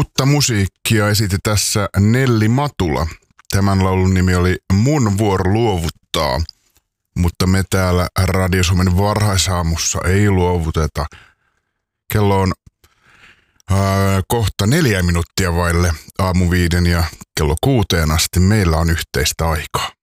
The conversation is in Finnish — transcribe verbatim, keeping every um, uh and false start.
Uutta musiikkia esitti tässä Nelli Matula. Tämän laulun nimi oli Mun vuoro luovuttaa, mutta me täällä Radio Suomen varhaisaamussa ei luovuteta. Kello on ää, kohta neljä minuuttia vaille aamuviiden ja kello kuuteen asti meillä on yhteistä aikaa.